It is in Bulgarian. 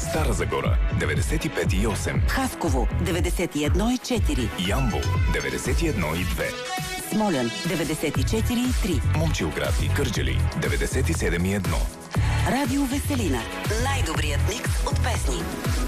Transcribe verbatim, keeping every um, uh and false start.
Стара Загора деветдесет и пет и осем, Хасково деветдесет и едно и четири, Ямбол деветдесет и едно и две, Смолян деветдесет и четири и три, Момчилград и Кърджали деветдесет и седем и едно. Радио Веселина. Най-добрият микс от песни.